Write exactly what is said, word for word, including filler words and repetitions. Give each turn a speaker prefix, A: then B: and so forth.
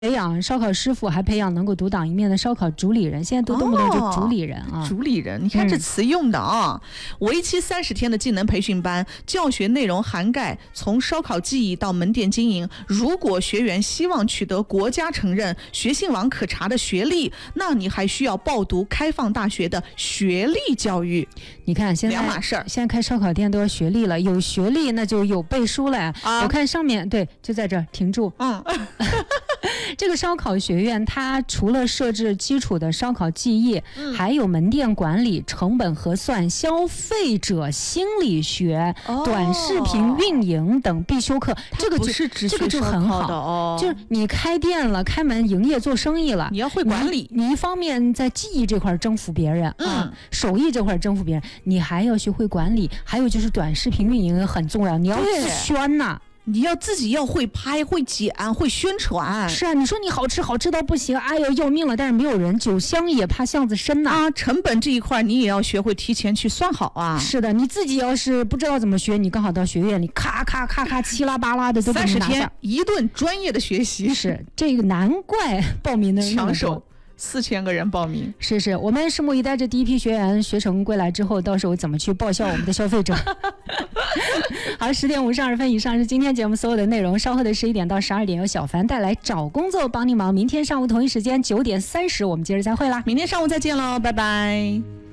A: 培养烧烤师傅，还培养能够独当一面的烧烤主理人。现在都动不动就主理人啊，
B: 哦、主理人，你看这词用的啊！嗯、为期三十天的技能培训班，教学内容涵盖从烧烤技艺到门店经营。如果学员希望取得国家承认、学信网可查的学历，那你还需要报读开放大学的学历教育。
A: 你看现在
B: 两码事儿，
A: 现在开烧烤店都要学历了，有学历那就有背书了。啊、我看上面对，就在这儿停住。嗯。这个烧烤学院，它除了设置基础的烧烤技艺，嗯、还有门店管理、成本核算、消费者心理学、哦、短视频运营等必修课。这个就这个就很好的哦，就是你开店了、开门营业做生意了，
B: 你要会管理。
A: 你, 你一方面在技艺这块征服别人、嗯、啊，手艺这块征服别人，你还要学会管理，还有就是短视频运营很重要，你要自宣呐、啊。
B: 你要自己要会拍、会剪、会宣传。
A: 是啊，你说你好吃好吃到不行，哎呦要命了，但是没有人，酒香也怕巷子深呐。
B: 啊，成本这一块你也要学会提前去算好啊。
A: 是的，你自己要是不知道怎么学，你刚好到学院里咔咔咔咔七拉八拉的都给你拿下。
B: 三十天一顿专业的学习。
A: 是这个，难怪报名的人
B: 抢手。四千个人报名，
A: 是是，我们拭目以待，这第一批学员学成归来之后，到时候怎么去报销我们的消费者？好，十点五十二分以上是今天节目所有的内容，稍后的十一点到十二点由小凡带来找工作帮你忙，明天上午同一时间九点三十我们接着再会啦，
B: 明天上午再见喽，拜拜。